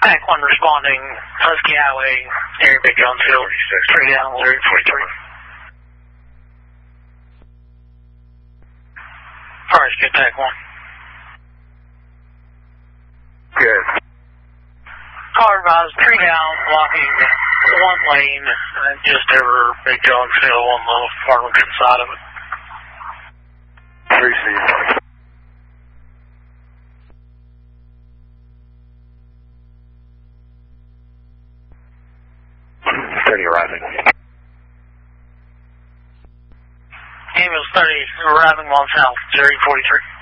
Pack 1 responding, Husky Highway, near Big Jonesville, 3 down, 043. Alright, get Pack 1. Good. Car advised, 3 down, blocking 1 lane, just over Big Jonesville on the Farmington side of it. 3C. Arriving. Ambulance 30 arriving on south, 043.